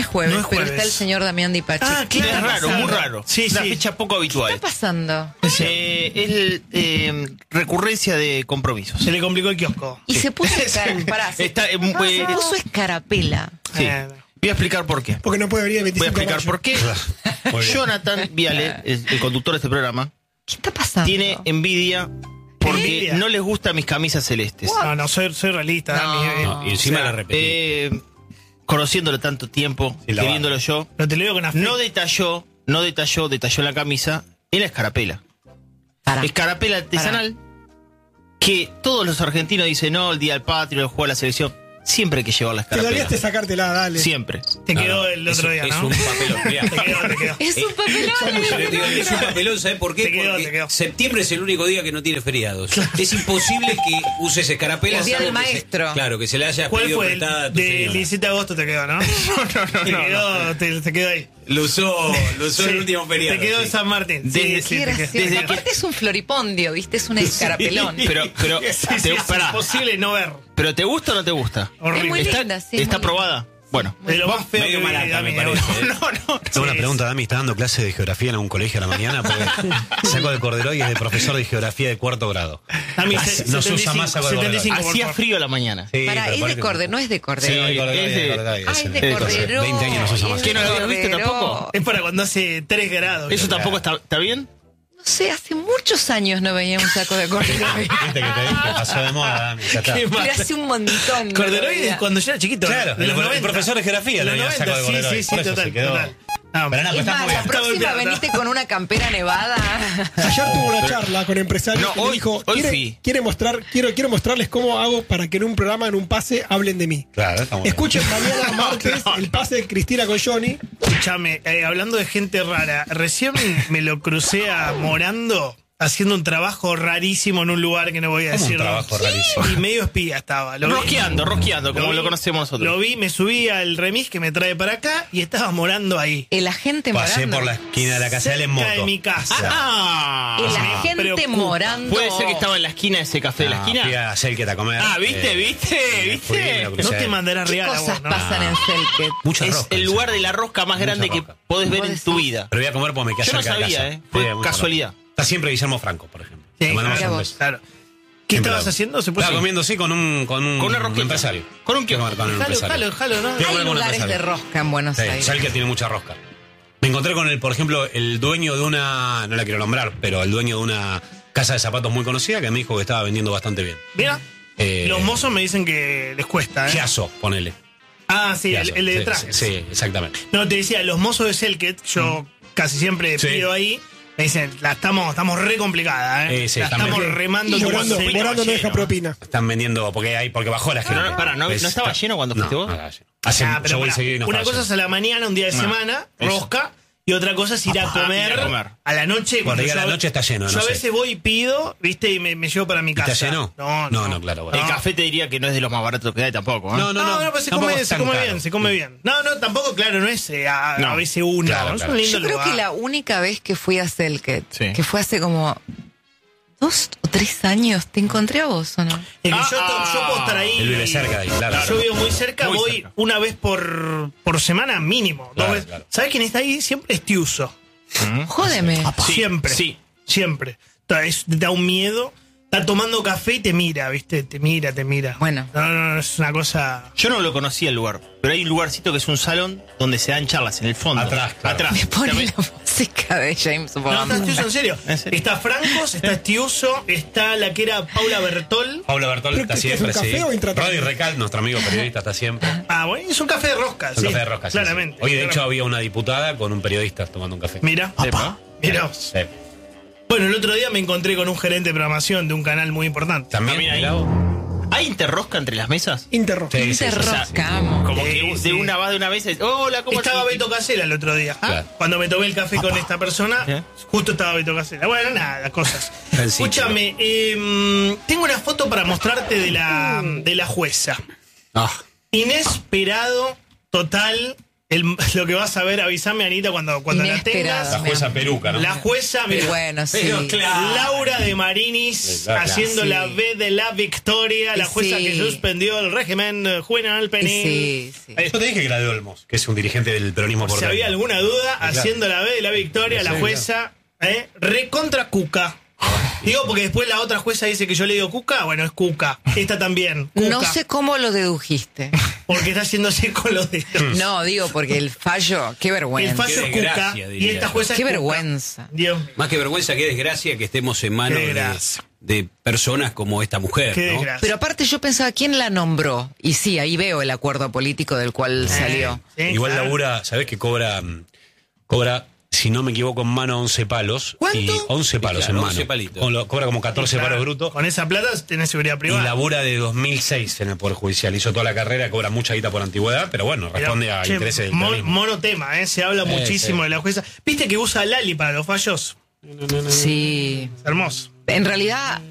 jueves, No es pero jueves. está el señor Damián Di Pacheco. Ah, claro. Es raro, muy raro. Sí, Una sí. fecha poco ¿Qué habitual. está pasando? Es recurrencia de compromisos. Se le complicó el kiosco. Y se puso pará, se puso escarapela. Sí. Voy a explicar por qué. Porque no puede venir el Voy a 25 de explicar mayo. por qué. Muy bien. Jonathan Viale, el conductor de este programa, ¿Qué está pasando? tiene envidia porque ¿Envidia? no les gustan mis camisas celestes. No, soy realista, No. Dami. No, y encima la repetí. Conociéndolo tanto tiempo, Sí, la queriéndolo yo, No te lo digo con afecto. detalló la camisa en la escarapela. Pará. Escarapela artesanal que todos los argentinos dicen, no, el día del patrio, el juego de la selección. Siempre hay que llevar la Te la escarapela. olvidaste sacártela, dale. Siempre. Te quedó el otro día, Es ¿no? un papelón. Mirá. Te quedó. Es un papelón. Yo te digo, es un papelón, ¿sabes por qué? Te quedó, Porque te quedó. septiembre es el único día que no tiene feriados. Es imposible que uses escarapela. El día salvo del que maestro. Claro, que se le haya ¿Cuál pedido fue? prestada a tu Del señora. 17 de agosto te quedó, ¿no? No. Te quedó ahí. Lo usó Sí, el último feriado. Te quedó sí. en San Martín. Desde- Qué gracioso. desde que- Aparte es un floripondio, ¿viste? Es un escarapelón. Pero Es pará. imposible no ver. ¿Pero te gusta o no te gusta? Horrible. muy ¿Está, linda, sí, está muy linda. probada? Bueno. De lo más feo Medio que vi, malata, me Dami, parece. No. Tengo una pregunta, Dami, ¿está dando clase de geografía en algún colegio a la mañana? Porque saco de Corderó y es de profesor de geografía de cuarto grado. Dami, No se usa más saco de Corderó. 75, por Hacía favor. frío a la mañana. Sí, Pará, pero es parece de que- Córdoba, no es de Sí, Córdoba. de Corderó, es de de- Corderó, Ah, es de sí. Cordero. 20 años no se usa más. ¿Qué no lo habías visto tampoco? Es para cuando hace 3 grados. ¿Eso tampoco está bien? No sé, hace muchos años no veía un saco de Cordero. Viste que te dije, pasó de moda, Dami, ya está. Qué mal. Pero hace un montón. no lo Corderoy veía. es cuando yo era chiquito. Claro, de los el 90. profesor de geografía lo Los había sacado de 90, Corderó. sí, por eso total. se quedó. Total. No, Pero nada, Es está más, muy la bien. próxima golpeado, veniste con una campera nevada. Ayer tuve una charla con empresarios No, que me hoy- dijo, hoy fui. quiero mostrarles cómo hago para que en un programa, en un pase, hablen de mí. Claro, está muy bien. Escuchen mañana martes el pase de Cristina con Johnny. escúchame, hablando de gente rara, recién me lo crucé a Morando haciendo un trabajo rarísimo en un lugar que no voy a ¿Cómo un decir. trabajo rarísimo? Y medio espía estaba. Lo vi. Rosqueando, como vi, lo conocemos nosotros. Lo vi, me subí al remis que me trae para acá y estaba morando ahí. El agente Pasé morando. por la esquina de la casa de él en Cerca moto. de mi casa. El me agente preocupa. morando. ¿Puede ser que estaba en la esquina de ese café de la Fui esquina? a Selket a comer. ¿Viste? fui, me lo No crucé. te mandarás ¿Qué real a cosas vos, ¿no? pasan en Selket? Muchas Es roscas. el lugar de la rosca más grande que rosca. podés ver ¿Vos en decís? tu vida. Pero voy a comer porque me queda Yo no cerca de sabía, casa. fue mucha casualidad. rosca. Está siempre Guillermo Franco, por ejemplo. Sí, Le mandamos mirá un vos. beso. Claro. ¿Qué Siempre estabas lo- haciendo? ¿Se puede Estaba comiendo, sí, con un una rosquita. empresario. Con un Fui a comer con un Jalo, empresario. jalo, ¿no? Fui a Hay comer con un lugares de empresario. rosca en Buenos Sí, Aires. Selket tiene mucha rosca. Me encontré con el, por ejemplo, el dueño de una, no la quiero nombrar, pero el dueño de una casa de zapatos muy conocida que me dijo que estaba vendiendo bastante bien. Mira, los mozos me dicen que les cuesta, ¿eh? Giasso, ponele. Ah, sí, Giasso. el de Sí, detrás. Sí, exactamente. No, te decía, los mozos de Selket, yo casi siempre Sí. pido ahí, me dicen, estamos re complicada, ¿eh? Sí, la estamos estamos bien. remando Y como Morando se- no deja lleno, propina. Están vendiendo, porque bajó la gente. no, pará, ¿no estaba lleno cuando fuiste vos? No estaba lleno. Hace, Ah, pero yo voy pará, seguido y no una estaba cosa es lleno. a la mañana, un día de semana, eso. rosca, y otra cosa es ir a comer, ir a comer. a la noche. Cuando llega yo- la noche está lleno, Yo no a sé. veces voy y pido, viste, y me llevo para mi casa. ¿Está lleno? No, claro, bueno. El café te diría que no es de los más baratos que hay tampoco, ¿eh? No, No, pues se tampoco come, es se tan come caro. bien, se come bien. No, tampoco, claro, no es a No. veces uno. Claro, Es claro. un lindo Yo creo lugar. que la única vez que fui a Selket, Sí. que fue hace como 2 o 3 años, ¿te encontré a vos o no? Es que yo puedo estar ahí. Él vive cerca de ahí, claro. Yo vivo muy cerca, Muy voy cerca. una vez por semana mínimo. Claro, Dos veces. claro. ¿Sabes quién está ahí? Siempre es Tiuso. Jódeme. Siempre. Sí. Siempre. Da un miedo. Está tomando café y te mira, ¿viste? Te mira. Bueno. No, es una cosa. Yo no lo conocía el lugar, pero hay un lugarcito que es un salón donde se dan charlas en el fondo. Atrás, claro. Me pone También- la música de James No, Bond. está Tiuso, en serio. ¿En serio? Está Francos, está Tiuso, está la que era Paula Bertol. Paula Bertol ¿Pero está qué, siempre, es un café sí. o intratable? Roddy Recal, nuestro amigo periodista, está siempre. Ah, bueno, es un café de rosca, Un sí. café de rosca, sí, claramente. sí. Hoy, de hecho, claramente. había una diputada con un periodista tomando un café. Mira, mira. Sí. Bueno, el otro día me encontré con un gerente de programación de un canal muy importante. También, ahí. mirá vos. ¿Hay interrosca entre las mesas? Interrosca. Sí, sí, sí. Interroscamos. Como Sí, que sí. de una vas de una vez y hola, ¿cómo Estaba estás? Beto Casella el otro día. Claro. Cuando me tomé el café con esta persona, ¿Eh? justo estaba Beto Casella. Bueno, nada, cosas. El sitio. Escúchame, tengo una foto para mostrarte de la jueza. Ah, Inesperado, total. Lo que vas a ver, avísame, Anita, cuando la Inesperado. tengas. La jueza peruca, ¿no? La jueza, Pero mira, bueno, sí. Pero claro. Laura de Marinis, Claro. haciendo Sí. la B de la Victoria, la jueza Sí. que suspendió el régimen juvenal penal. Sí, sí. Yo te dije que era de Olmos, que es un dirigente del peronismo Si porteño. había alguna duda, haciendo la B de la Victoria, la jueza, recontra Cuca. Digo, porque después la otra jueza dice que yo le digo Cuca, bueno, es Cuca. Esta también, Cuca. No sé cómo lo dedujiste. Porque está haciéndose con los dedos. No, digo, porque el fallo, qué El vergüenza. fallo es Qué Cuca desgracia, y diría esta yo. jueza Qué es Cuca. vergüenza. Dios mío, Más que vergüenza, qué desgracia que estemos en manos Qué de, desgracia. de personas como esta mujer, qué ¿no? desgracia. Pero aparte yo pensaba, ¿quién la nombró? Y sí, ahí veo el acuerdo político del cual salió. Sí, Igual claro. labura, ¿sabés que cobra, si no me equivoco, en mano 11 palos? ¿Cuánto? Y 11 palos Claro, en 11 mano. palitos. Cobra como 14 Claro, palos brutos. Con esa plata tenés seguridad Y privada. labura de 2006 en el Poder Judicial. Hizo toda la carrera, cobra mucha guita por antigüedad, pero bueno, responde a Che, intereses del mon- peronismo. monotema, se habla muchísimo sí. de la jueza. ¿Viste que usa Lali para los fallos? Sí. Es hermoso. En realidad,